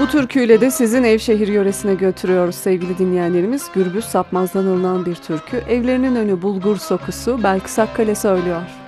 Bu türküyle de sizin Evşehir yöresine götürüyoruz sevgili dinleyenlerimiz. Gürbüz Sapmaz'dan alınan bir türkü. Evlerinin önü bulgur sokusu Belkıs Akkale söylüyor.